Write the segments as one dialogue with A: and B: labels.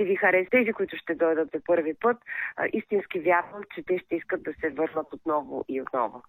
A: ще ви хареса. Тези, които ще дойдат за първи път, истински вярвам, че те ще искат да се върнат отново и отново.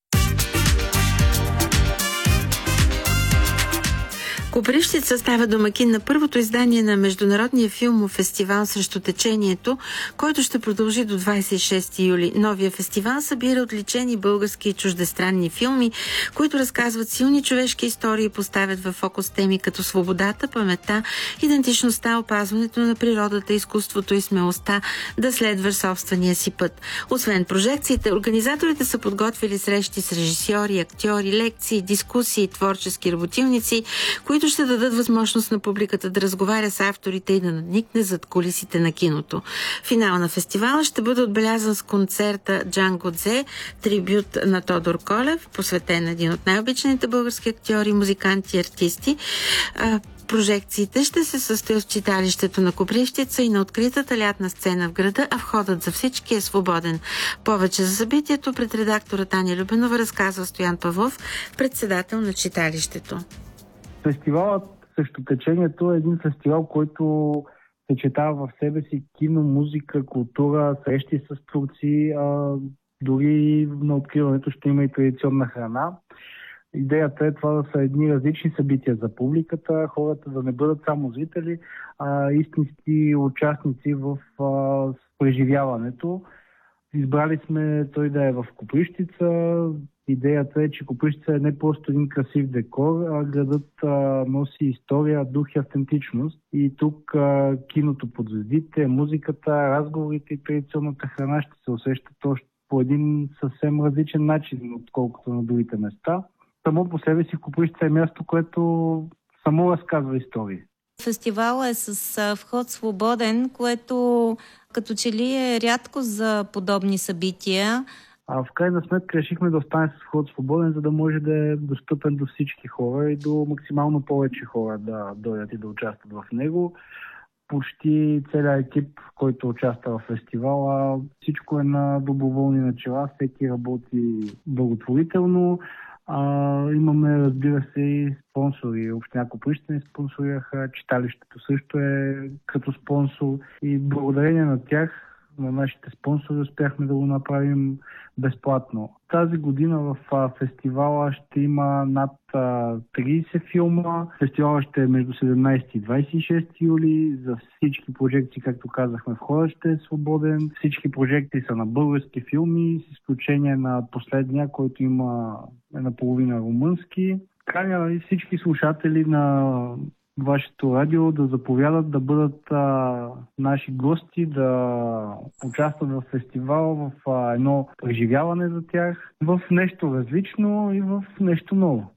B: Копривщица става домакин на първото издание на Международния филмов фестивал срещу течението, който ще продължи до 26 юли. Новия фестивал събира отличени български и чуждестранни филми, които разказват силни човешки истории и поставят във фокус теми като свободата, паметта, идентичността, опазването на природата, изкуството и смелостта да следваш собствения си път. Освен прожекциите, организаторите са подготвили срещи с режисьори, актьори, лекции, дискусии, творчески работилници, които ще дадат възможност на публиката да разговаря с авторите и да надникне зад кулисите на киното. Финал на фестивала ще бъде отбелязан с концерта Джанго Дзе, трибют на Тодор Колев, посветен на един от най-обичаните български актьори, музиканти и артисти. Прожекциите ще се състоят в читалището на Копривщица и на откритата лятна сцена в града, а входът за всички е свободен. Повече за събитието пред редактора Таня Любенова разказва Стоян Павлов, председател на читалището.
C: Фестивалът срещу течението е един фестивал, който съчетава в себе си кино, музика, култура, срещи с творци, дори на откриването ще има и традиционна храна. Идеята е това да са едни различни събития за публиката, хората да не бъдат само зрители, а истински участници в преживяването. Избрали сме той да е в Копривщица. Идеята е, че Копривщица е не просто един красив декор, а градът носи история, дух и автентичност. И тук киното под звездите, музиката, разговорите и традиционната храна ще се усещат още по един съвсем различен начин, отколкото на другите места. Само по себе си Копривщица е място, което само разказва истории.
D: Фестивалът е с вход свободен, което като че ли е рядко за подобни събития.
C: В крайна сметка решихме да остане с вход свободен, за да може да е достъпен до всички хора и до максимално повече хора да дойдат и да участват в него. Почти целият екип, който участва в фестивала, всичко е на доброволни начала, всеки работи благотворително. Имаме, разбира се, и спонсори. Община Копривщица ни спонсорираха, читалището също е като спонсор и благодарение на тях, на нашите спонсори, успяхме да го направим безплатно. Тази година в фестивала ще има над 30 филма. Фестивалът ще е между 17 и 26 юли. За всички прожекции, както казахме, входът ще е свободен. Всички прожекции са на български филми, с изключение на последния, който има наполовина румънски. Каня всички слушатели на вашето радио да заповядат да бъдат наши гости, да участват в фестивал, в едно преживяване за тях, в нещо различно и в нещо ново.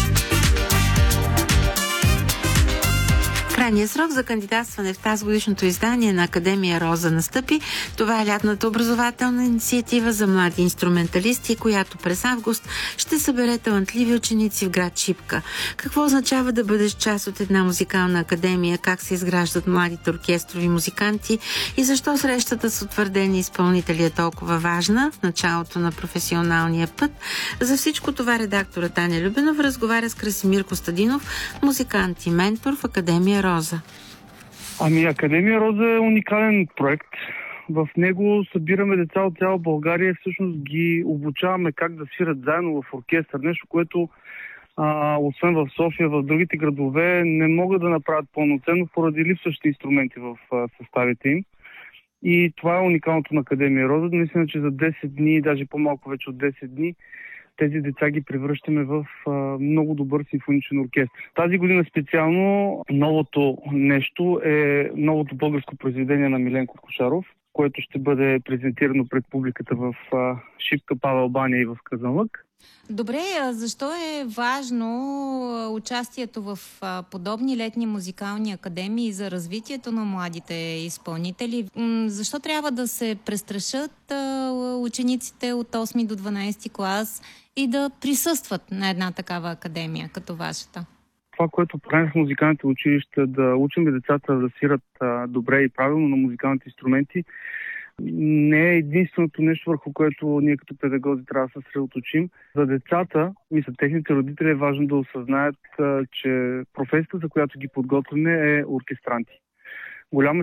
B: Крайният срок за кандидатстване в тази годишното издание на Академия Роза настъпи. Това е лятната образователна инициатива за млади инструменталисти, която през август ще събере талантливи ученици в град Шипка. Какво означава да бъдеш част от една музикална академия, как се изграждат младите оркестрови музиканти и защо срещата с утвърдени изпълнители е толкова важна в началото на професионалния път? За всичко това редактора Таня Любенова разговаря с Красимир Костадинов, музикант и ментор в Академия Роза.
E: Академия Роза е уникален проект. В него събираме деца от цяла България, всъщност ги обучаваме как да свират заедно в оркестър. Нещо, което освен в София, в другите градове не могат да направят пълноценно поради липсващи инструменти в съставите им. И това е уникалното на Академия Роза. Мисля, че за 10 дни, даже по-малко вече от 10 дни, тези деца ги превръщаме в много добър симфоничен оркестър. Тази година специално новото нещо е новото българско произведение на Миленко Кошаров, което ще бъде презентирано пред публиката в Шипка, Павел баня и в Казанлък.
D: Добре, защо е важно участието в подобни летни музикални академии за развитието на младите изпълнители? Защо трябва да се престрашат учениците от 8 до 12 клас и да присъстват на една такава академия като вашата?
E: Това, което правим в музикалните училища, да учим децата да свират добре и правилно на музикалните инструменти, не е единственото нещо, върху което ние като педагози трябва да се съсредоточим. За децата, мисля, техните родители е важно да осъзнаят, че професията, за която ги подготвяме, е оркестранти. Голяма